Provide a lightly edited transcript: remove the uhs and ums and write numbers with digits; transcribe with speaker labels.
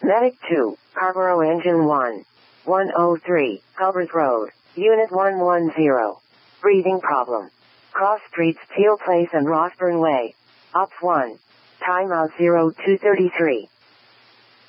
Speaker 1: Medic 2, Carrboro Engine 1. 103, Culbert Road, Unit 110. Breathing problem. Cross streets Teal Place and Rossburn Way. Ops 1. Timeout 0233.